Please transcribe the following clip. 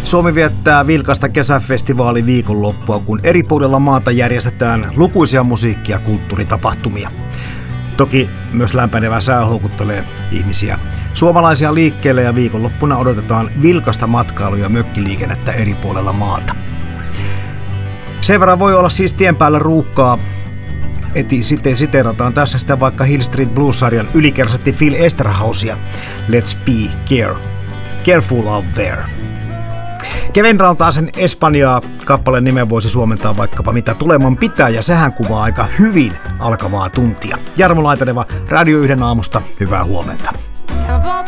Suomi viettää vilkasta kesäfestivaalin viikonloppua, kun eri puolilla maata järjestetään lukuisia musiikki- ja kulttuuritapahtumia. Toki myös lämpenevä sää houkuttelee ihmisiä suomalaisia liikkeelle ja viikonloppuna odotetaan vilkasta matkailu- ja mökkiliikennettä eri puolilla maata. Sen verran voi olla siis tien päällä ruuhkaa. Sitten siteerataan tässä sitä vaikka Hill Street Blues-sarjan ylikersantti Phil Esterhauzia. Let's be careful out there. Kevin Rautaisen Espanjaa kappaleen nimen voisi suomentaa vaikkapa mitä tuleman pitää, ja sehän kuvaa aika hyvin alkavaa tuntia. Jarmo Laitaneva Radio 1 aamusta, hyvää huomenta.